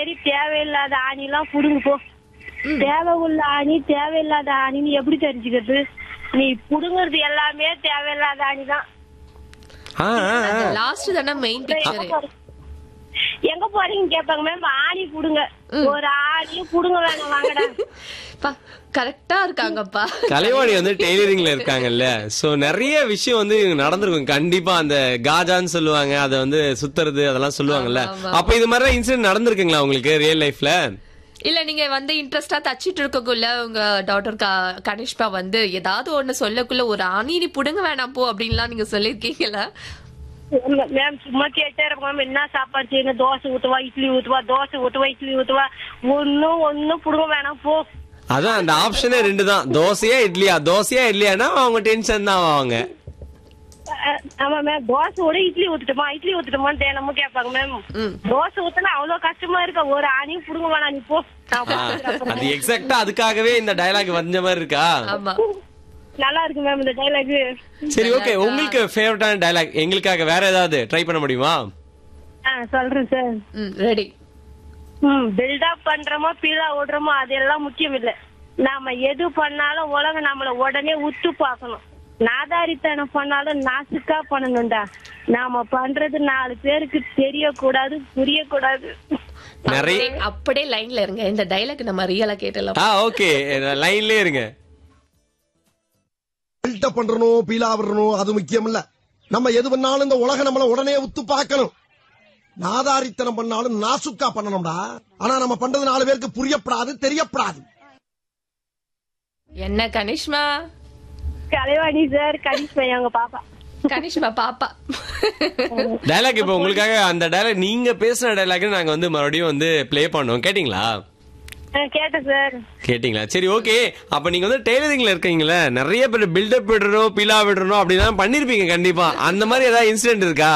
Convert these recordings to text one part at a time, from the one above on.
மாதிரி தேவையில்லாத ஆணிலாம் புடுங்க போ. தேவை உள்ள ஆணி தேவையில்லாத ஆணின்னு எப்படி தெரிஞ்சுக்கிறது? நீ புடுங்குறது எல்லாமே தேவையில்லாத ஆணிதான். லாஸ்ட் தானே மெயின் பிக்சர். எங்க போறீங்க கேட்பாங்க. மேம் ஆணி புடுங்க. ஒரு ஆணியும் புடுங்க வேணாம் வாங்கடா. கரெக்டா இருக்காங்கப்பா. கலைவாணி வந்து டெய்லரிங்ல இருக்காங்கல்ல, சோ நிறைய விஷயம் வந்து நடந்திருக்கும் கண்டிப்பா. அந்த காஜான்னு சொல்லுவாங்க, அத வந்து சுத்துறது அதெல்லாம் சொல்லுவாங்கல்ல. அப்ப இது மாதிரி இன்சிடென்ட் நடந்திருக்குங்களா உங்களுக்கு ரியல் லைஃப்ல? இல்ல நீங்க வந்து இன்ட்ரெஸ்டா தச்சிட்டு இருக்கக்குள்ள உங்க டாக்டர் கனிஷ்பா வந்து ஏதாவது ஒண்ணு சொல்லக்குள்ள ஒரு ஆணி நீ புடுங்க வேணாம் போ அப்படின்லாம் நீங்க சொல்லிருக்கீங்களா? மேம் சும்மா கேட்டே இருப்போம். என்ன சாப்பாடு செய்யணும்? தோசை ஊத்துவா, இட்லி ஊத்துவா, தோசை ஊத்துவா, இட்லி ஊத்துவா, ஒன்னும் புடுங்க வேணாம் போ. அதான் அந்த ஆப்ஷனே 2 தான், தோசையா இட்லியா. தோசையா இட்லியானா அவங்க டென்ஷன் தான் ஆவாங்க. ஆமா மேம், தோசையோட இட்லி ஊத்துட்டுமா, இட்லி ஊத்துட்டுமான்னு தினமும் கேட்பாங்க மேம். தோசை ஊத்துனா அவ்வளவு கஷ்டமா இருக்க, ஒரு ஆணியும் புடுங்க வேணாம் நீ போ. அது எக்ஸாக்ட்டா அதுக்காகவே இந்த டயலாக் வந்த மாதிரி இருக்கா? நல்லா இருக்கு மேம் இந்த டயலாக். சரி ஓகே, உங்களுக்கு ஃபேவரட்டான டயலாக் எங்களுக்காக வேற ஏதாவது ட்ரை பண்ண முடியுமா? சொல்றேன் சார். ரெடி. பில்டப் பண்றோமோ பீலா ஓடுறோமோ அதெல்லாம் முக்கியம் இல்ல. நாம எது பண்ணாலும் உலகம் நம்மள உடனே உத்து பார்க்கணும். நாதாரித்தனம் பண்ணாலும் நாசுக்கா பண்ணணும்டா. நாம பண்றது 4 பேருக்கு தெரியக்கூடாது, புரியக்கூடாது. அப்படியே லைன்ல இருங்க, இந்த டயலாக் நம்ம ரியலா கேட்டலாம். ஓகே, லைன்லயே இருங்க. பில்டப் பண்றணும் பீலா விடணும் அது முக்கியம் இல்ல. நம்ம எது பண்ணாலும் இந்த உலகம் நம்மள உடனே உத்து பார்க்கணும். நாதாரித்தனம் பண்ணாலும் நாசுக்கா பண்ணணும்டா. ஆனா நம்ம பண்றது 4 பேருக்கு புரியப்படாது, தெரியப்படாது. என்ன கனிஷ்மா? கலைவாணி சார். கனிஷ்மா எங்க பாப்பா. கனிஷ்மா பாப்பா. டயலாக் இப்ப உங்களுக்காக அந்த டயலாக் நீங்க பேசுற டயலாக் நாங்க வந்து மறுபடியும் வந்து பிளே பண்ணோம். கேட்டீங்களா? கேட்டேன் சார். கேட்டீங்களா? சரி ஓகே. அப்ப நீங்க வந்து டெய்லரிங்ல இருக்கீங்களா, நிறைய பேர் பில்டப் விடுறோம் பீலா விடுறோம் அப்படிதான் பண்ணிருப்பீங்க கண்டிப்பா. அந்த மாதிரி ஏதாவது இன்சிடென்ட் இருக்கா?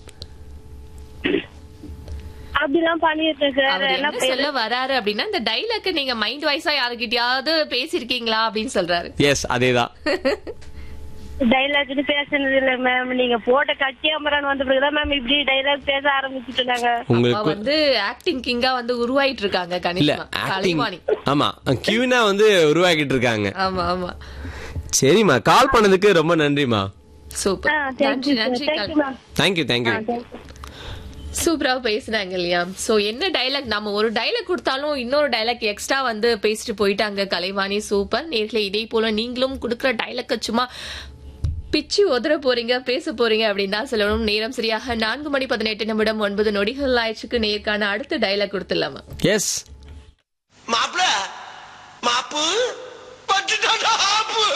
அப்படிலாம் பண்ணிருக்கேன் சார். என்ன சொல்ல வராரு அப்படின்னா, இந்த டைலாக் நீங்க மைண்ட் வாய்ஸா யாருக்கிட்டயாவது பேசிருக்கீங்களா அப்படின்னு சொல்றாரு. எஸ், அதேதான். டைலாக்னு பேசுனது இல்ல மேம். நீங்க போட்ட கட்சி அமரான் வந்த பிறகுதான் மேம் இப்படி டைலாக் பேச ஆரம்பிச்சுட்டாங்க. உங்களுக்கு வந்து ஆக்டிங் கிங்கா வந்து உருவாயிட்டு இருக்காங்க கனிஷ்மா. கலைவாணி. ஆமா, கியூனா வந்து உருவாக்கிட்டு இருக்காங்க. ஆமா ஆமா. சரிமா, கால் பண்ணதுக்கு ரொம்ப நன்றிமா. சூப்பர். நன்றி நன்றி. Thank you thank you. சூப்பரா பேசுனாங்க இல்லையா? சோ என்ன டைலாக், நம்ம ஒரு டைலாக் கொடுத்தாலும் இன்னொரு டைலாக் எக்ஸ்ட்ரா வந்து பேசிட்டு போயிட்டாங்க கலைவாணி. சூப்பர். நேர்ல இதே போல நீங்களும் கொடுக்குற டைலாக் சும்மா பிச்சு உதற போறீங்க, பேச போறீங்க அப்படின்னு தான் சொல்லணும். நேரம் சரியாக 4:18 9 நொடிகள் ஆயிடுச்சுக்கு. நேர்கான அடுத்த டைலாக் கொடுத்துடலாமா? எஸ். மாப்ள மாப்பு பட்டுட்டாடா ஆப்பு.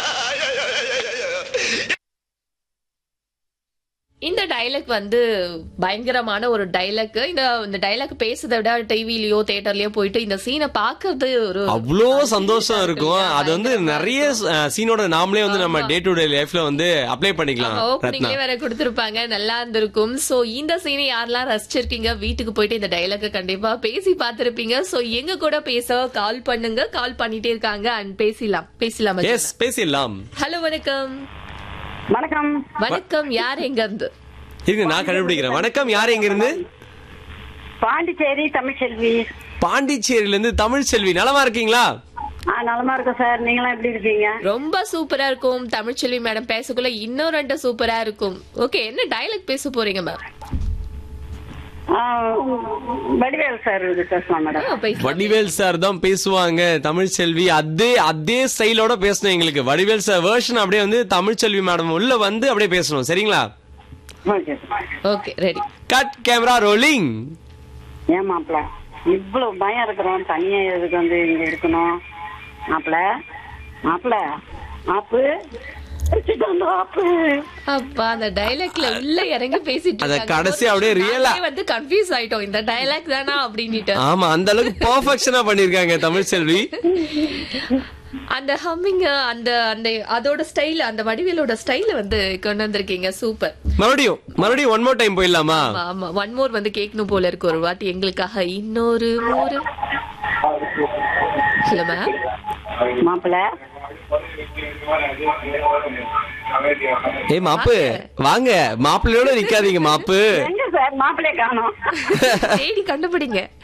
இந்த டைலாக் வந்து பயங்கரமான ஒரு டைலாக். இந்த டைலாக் பேசுறத விட டிவிலயோ தியேட்டர்லயோ போயிட்டு இந்த சீனை பாக்குறது ஒரு அவ்வளோ சந்தோஷம் இருக்கும். அது வந்து நிறைய சீனோட நாமளே வந்து நம்ம டே டு டே லைஃப்ல வந்து அப்ளை பண்ணிக்கலாம். ஓப்பனிங்ல வேற கொடுத்திருப்பாங்க, நல்லா இருந்திருக்கும். சோ இந்த சீனை யாரெல்லாம் ரசிச்சிருக்கீங்க, வீட்டுக்கு போயிட்டு இந்த டைலாக் கண்டிப்பா பேசி பார்த்திருப்பீங்க. சோ எங்க கூட பேச கால் பண்ணுங்க. கால் பண்ணிட்டே இருக்காங்க அண்ட் பேசலாம். எஸ், பேசலாம். ஹலோ வணக்கம். வணக்கம். வணக்கம். யார் எங்க இருந்து? இருங்க நான் கண்டுபிடிக்கிறேன். வணக்கம், யார் எங்க இருந்து? பாண்டிச்சேரி தமிழ்செல்வி. பாண்டிச்சேரியில இருந்து தமிழ்செல்வி. நலமா இருக்கீங்களா? நலமா இருக்கும் சார். நீங்களாம் எப்படி இருக்கீங்க? ரொம்ப சூப்பரா இருக்கும். தமிழ்செல்வி மேடம் பேசக்குள்ள இன்னும் 2 சூப்பரா இருக்கும். ஓகே, என்ன டைலாக் பேச போறீங்க மேம்? வடிவேல் சார் பேசலாம் மேடம். வடிவேல் சார் தான் பேசுவாங்க. தமிழ்செல்வி அதே ஸ்டைலோட பேசணும். எங்களுக்கு வடிவேல் சார் வெர்ஷன் அப்படியே வந்து தமிழ்செல்வி மேடம் உள்ள வந்து அப்படியே பேசணும். சரிங்களா? Okay, ready. Cut camera rolling. ஏன் மாப்பிள்ள இவ்வளவு பயம் இருக்கிறோம், தனியா எதுக்கு வந்து இங்க இருக்கணும்? மாப்பிள்ள ஆப்பு அப்பா அந்த டைலாக்ல உள்ள இறங்கி பேசிட்டு அத கடைசி அப்படியே ரியலா வந்து கன்ஃபியூஸ் ஆயிட்டோம். இந்த டைலாக் தானா அப்படின்னுட்டு. ஆமா, அந்த அளவுக்கு பெர்ஃபெக்ஷனா பண்ணிருக்காங்க தமிழ்செல்வி. அந்த ஹம்மிங், அந்த அதோட ஸ்டைல், அந்த வடிவேலோட ஸ்டைல் வந்து கொண்டு வந்திருக்கீங்க. சூப்பர். மறுபடியும் ஒன் மோர் டைம் போயிடலாமா? ஆமா, ஒன் மோர் வந்து கேட்கணும் போல இருக்கு ஒரு வாட்டி எங்களுக்காக. இன்னொரு மோர். Hello ma'am. மாப்பிள்ள ஏய் மாப்பு வாங்க, மாப்பிள்ளையோட நிக்காதீங்க மாப்பு. எங்க சார் மாப்பிள்ளைய காணோம்? தேடி கண்டுபிடிங்க.